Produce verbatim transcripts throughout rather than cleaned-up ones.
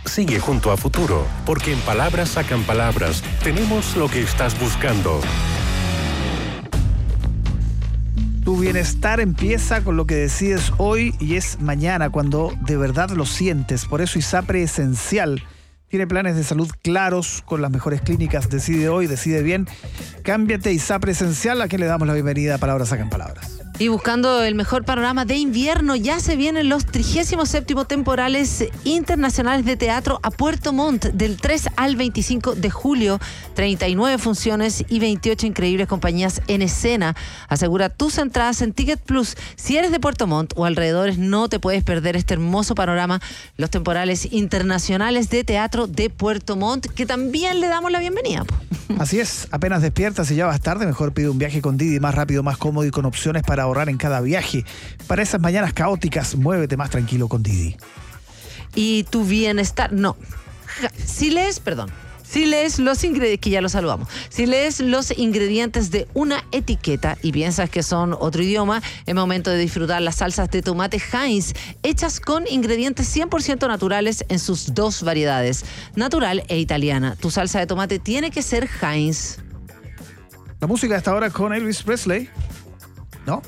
sigue junto a Futuro, porque en Palabras Sacan Palabras tenemos lo que estás buscando. Tu bienestar empieza con lo que decides hoy y es mañana cuando de verdad lo sientes. Por eso ISAPRE Esencial tiene planes de salud claros con las mejores clínicas. Decide hoy, decide bien. Cámbiate a ISAPRE Esencial, a quien le damos la bienvenida a Palabras Sacan Palabras. Y buscando el mejor panorama de invierno, ya se vienen los trigésimo séptimo temporales internacionales de teatro a Puerto Montt del tres al veinticinco de julio. treinta y nueve funciones y veintiocho increíbles compañías en escena. Asegura tus entradas en Ticket Plus. Si eres de Puerto Montt o alrededores, no te puedes perder este hermoso panorama. Los temporales internacionales de teatro de Puerto Montt, que también le damos la bienvenida. Así es, apenas despiertas y ya vas tarde, mejor pide un viaje con Didi, más rápido, más cómodo y con opciones para ahorrar en cada viaje. Para esas mañanas caóticas, muévete más tranquilo con Didi. Y tu bienestar, no. Si lees, perdón, si lees los ingredientes, que ya los saludamos, si lees los ingredientes de una etiqueta y piensas que son otro idioma, es momento de disfrutar las salsas de tomate Heinz, hechas con ingredientes cien por ciento naturales en sus dos variedades, natural e italiana. Tu salsa de tomate tiene que ser Heinz. La música hasta ahora con Elvis Presley, ¿no?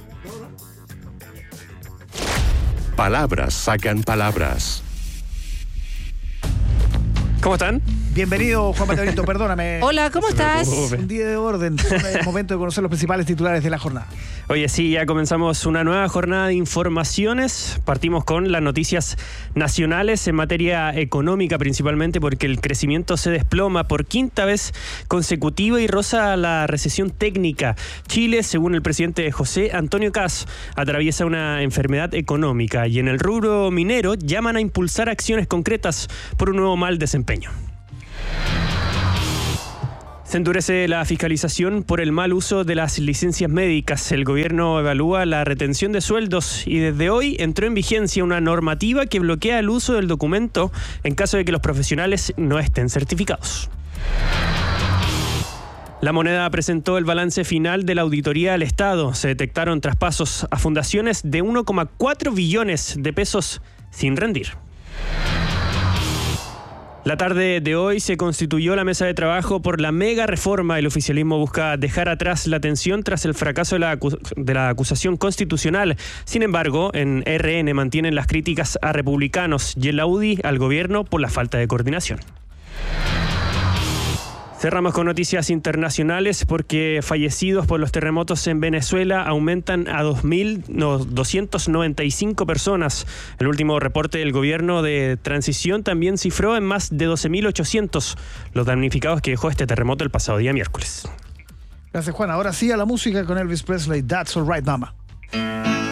Palabras Sacan Palabras. ¿Cómo están? Bienvenido, Juan Mateo, perdóname. Hola, ¿cómo estás? Un día de orden, es momento de conocer los principales titulares de la jornada. Oye, sí, ya comenzamos una nueva jornada de informaciones. Partimos con las noticias nacionales en materia económica principalmente, porque el crecimiento se desploma por quinta vez consecutiva y roza la recesión técnica. Chile, según el presidente José Antonio Kast, atraviesa una enfermedad económica y en el rubro minero llaman a impulsar acciones concretas por un nuevo mal desempeño. Se endurece la fiscalización por el mal uso de las licencias médicas. El gobierno evalúa la retención de sueldos y desde hoy entró en vigencia una normativa que bloquea el uso del documento en caso de que los profesionales no estén certificados. La Moneda presentó el balance final de la auditoría al Estado. Se detectaron traspasos a fundaciones de uno coma cuatro billones de pesos sin rendir. La tarde de hoy se constituyó la mesa de trabajo por la mega reforma. El oficialismo busca dejar atrás la tensión tras el fracaso de la, acu- de la acusación constitucional. Sin embargo, en R N mantienen las críticas a republicanos y en la U D I al gobierno por la falta de coordinación. Cerramos con noticias internacionales porque fallecidos por los terremotos en Venezuela aumentan a dos mil doscientas noventa y cinco personas. El último reporte del gobierno de transición también cifró en más de doce mil ochocientos los damnificados que dejó este terremoto el pasado día miércoles. Gracias, Juan. Ahora sí a la música con Elvis Presley. That's Alright, Mama.